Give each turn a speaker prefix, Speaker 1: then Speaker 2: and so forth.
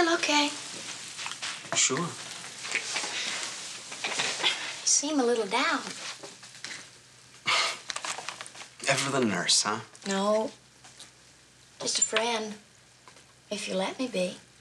Speaker 1: feel okay?
Speaker 2: Sure.
Speaker 1: You seem a little down.
Speaker 2: Ever the nurse, huh?
Speaker 1: No. Just a friend. If you let me be.